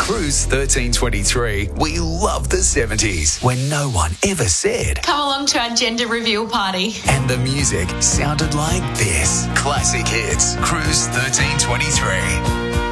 Cruise 1323, we love the 70s when no one ever said. Come along to our gender reveal party. And the music sounded like this. Classic hits. Cruise 1323.